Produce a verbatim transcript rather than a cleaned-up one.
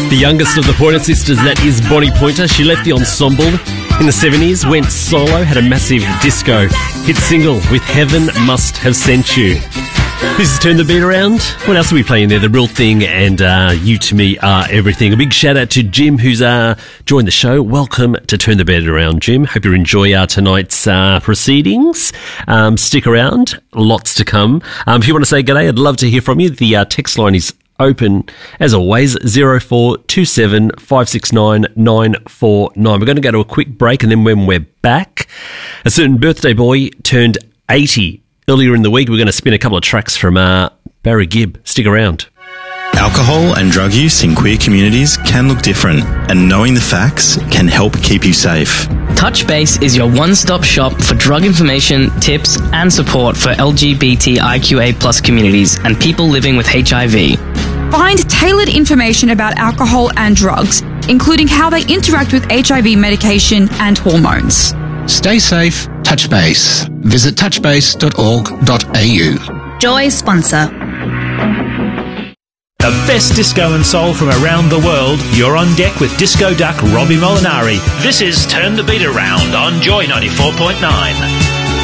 The youngest of the Pointer Sisters, that is Bonnie Pointer. She left the ensemble in the seventies, went solo, had a massive disco hit single with Heaven Must Have Sent You. This is Turn the Beat Around. What else are we playing there? The Real Thing and uh, You To Me Are Everything. A big shout out to Jim, who's uh, joined the show. Welcome to Turn the Beat Around, Jim. Hope you enjoy uh, tonight's uh, proceedings. Um, stick around. Lots to come. Um, if you want to say g'day, I'd love to hear from you. The uh, text line is open, as always, zero four two seven five six nine nine four nine. We're going to go to a quick break, and then when we're back, a certain birthday boy turned eighty. Earlier in the week, we're going to spin a couple of tracks from uh, Barry Gibb. Stick around. Alcohol and drug use in queer communities can look different, and knowing the facts can help keep you safe. Touch Base is your one-stop shop for drug information, tips, and support for L G B T I Q A plus communities and people living with H I V. Find tailored information about alcohol and drugs, including how they interact with H I V medication and hormones. Stay safe, Touch Base. Visit touch base dot org dot a u. Joy sponsor. The best disco and soul from around the world. You're on deck with Disco Duck Robbie Molinari. This is Turn the Beat Around on Joy ninety-four point nine.